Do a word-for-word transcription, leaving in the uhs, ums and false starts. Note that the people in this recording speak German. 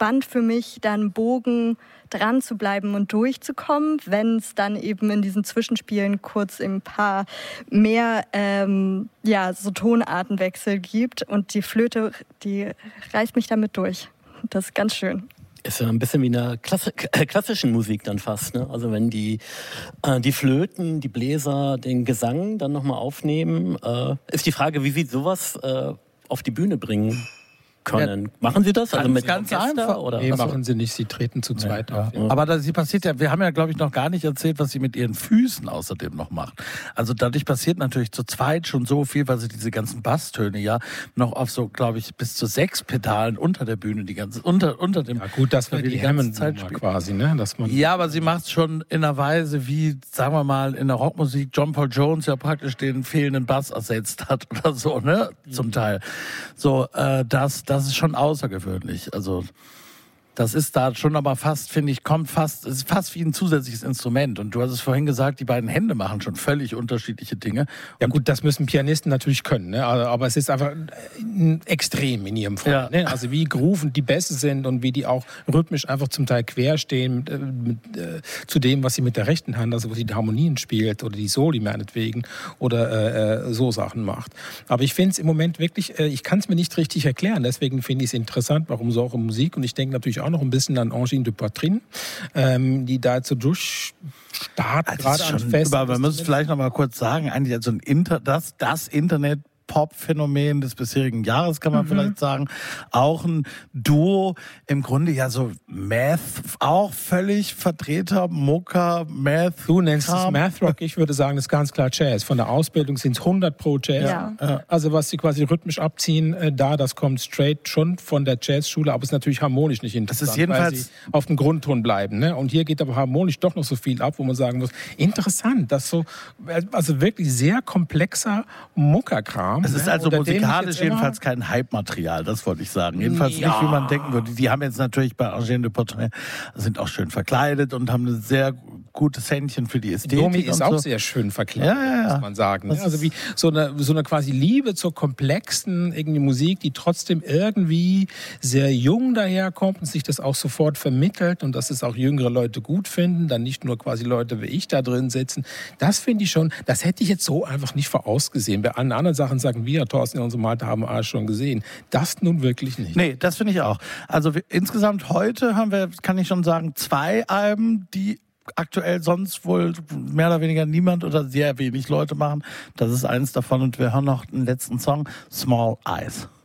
entspannt für mich, da einen Bogen dran zu bleiben und durchzukommen, wenn es dann eben in diesen Zwischenspielen kurz ein paar mehr ähm, ja, so Tonartenwechsel gibt. Und die Flöte, die reißt mich damit durch. Das ist ganz schön. Ist ja ein bisschen wie in der Klasse, äh, klassischen Musik dann fast, ne? Also wenn die, äh, die Flöten, die Bläser den Gesang dann nochmal aufnehmen, äh, ist die Frage, wie sie sowas äh, auf die Bühne bringen können. Ja, machen Sie das? Also mit ganz Orchester, einfach. Oder? Nee, machen Sie nicht. Sie treten zu zweit ja, auf. ja. Aber das passiert ja, wir haben ja, glaube ich, noch gar nicht erzählt, was Sie mit Ihren Füßen außerdem noch machen. Also dadurch passiert natürlich zu zweit schon so viel, weil Sie diese ganzen Basstöne ja noch auf so, glaube ich, bis zu sechs Pedalen unter der Bühne, die ganze, unter, unter dem... Ja gut, das wäre die, die ganze Zeit quasi, ne? Dass man ja, aber sie macht es schon in einer Weise, wie, sagen wir mal, in der Rockmusik John Paul Jones ja praktisch den fehlenden Bass ersetzt hat oder so, ne? Zum mhm. Teil. So, äh, das, das ist schon außergewöhnlich. Also das ist da schon aber fast, finde ich, kommt fast, es ist fast wie ein zusätzliches Instrument. Und du hast es vorhin gesagt, die beiden Hände machen schon völlig unterschiedliche Dinge. Ja gut, das müssen Pianisten natürlich können, ne? Aber es ist einfach extrem in ihrem Fall. Ja. Ne? Also wie groovend die Bässe sind und wie die auch rhythmisch einfach zum Teil quer stehen mit, mit, äh, zu dem, was sie mit der rechten Hand, also wo sie die Harmonien spielt oder die Soli meinetwegen oder äh, so Sachen macht. Aber ich finde es im Moment wirklich, äh, ich kann es mir nicht richtig erklären. Deswegen finde ich es interessant, warum so auch in Musik. Und ich denke natürlich auch noch ein bisschen an Angine de Poitrine, ähm, die da so durchstartet, gerade an Fest. Aber wir müssen vielleicht noch mal kurz sagen, eigentlich also ein Inter, das, das Internet Pop-Phänomen des bisherigen Jahres, kann man mhm. vielleicht sagen. Auch ein Duo, im Grunde ja so Math, auch völlig Vertreter, Mucka, Math. Du nennst es Math Rock, ich würde sagen, das ist ganz klar Jazz. Von der Ausbildung sind es hundert pro Jazz. Ja. Also was sie quasi rhythmisch abziehen, äh, da, das kommt straight schon von der Jazzschule, aber es ist natürlich harmonisch nicht interessant, das ist jedenfalls weil sie auf dem Grundton bleiben. Ne? Und hier geht aber harmonisch doch noch so viel ab, wo man sagen muss, interessant, das so, also wirklich sehr komplexer Mucka-Kram. Es ist also musikalisch jedenfalls kein Hype-Material, das wollte ich sagen. Jedenfalls ja. nicht, wie man denken würde. Die haben jetzt natürlich bei Angine de Poitrine, sind auch schön verkleidet und haben ein sehr gutes Händchen für die Ästhetik. Domi ist und auch so. sehr schön verkleidet, ja, ja, ja. muss man sagen. Das also wie so eine, so eine quasi Liebe zur komplexen irgendwie Musik, die trotzdem irgendwie sehr jung daherkommt und sich das auch sofort vermittelt und dass es auch jüngere Leute gut finden, dann nicht nur quasi Leute wie ich da drin sitzen. Das finde ich schon, das hätte ich jetzt so einfach nicht vorausgesehen. Bei allen anderen Sachen sagen wir, Thorsten in unserem Alter haben wir schon gesehen. Das nun wirklich nicht. Nee, das finde ich auch. Also wir, insgesamt heute haben wir, kann ich schon sagen, zwei Alben, die aktuell sonst wohl mehr oder weniger niemand oder sehr wenig Leute machen. Das ist eins davon und wir hören noch den letzten Song, Small Eyes.